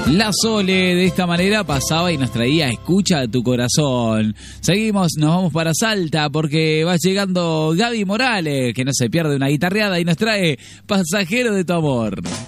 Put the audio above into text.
La Sole de esta manera pasaba y nos traía Escucha tu corazón. Seguimos, nos vamos para Salta porque va llegando Gaby Morales, que no se pierde una guitarreada y nos trae Pasajero de tu amor.